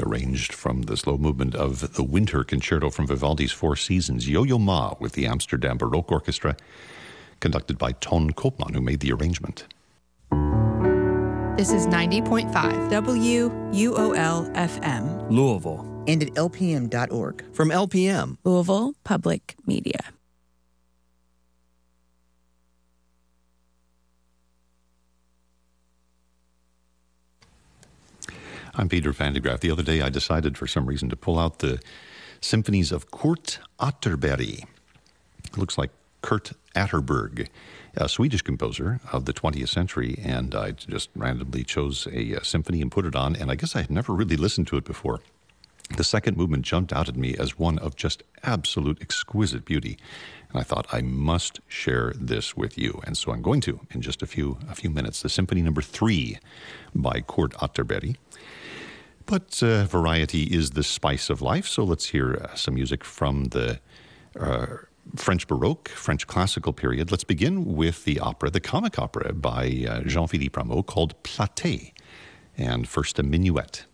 arranged from the slow movement of the Winter Concerto from Vivaldi's Four Seasons, Yo-Yo Ma with the Amsterdam Baroque Orchestra, conducted by Ton Koopman, who made the arrangement. This is 90.5 WUOL-FM. Louisville. And at lpm.org. From LPM. Louisville Public Media. I'm Peter Van de Graaf. The other day I decided for some reason to pull out the symphonies of Kurt Atterberg. It looks like Kurt Atterberg, a Swedish composer of the 20th century, and I just randomly chose a symphony and put it on, and I guess I had never really listened to it before. The second movement jumped out at me as one of just absolute exquisite beauty, and I thought I must share this with you, and so I'm going to in just a few minutes. The Symphony Number 3 by Kurt Atterberg. But variety is the spice of life, so let's hear some music from the French Baroque, French classical period. Let's begin with the opera, the comic opera by Jean-Philippe Rameau called Platée, and first a minuet.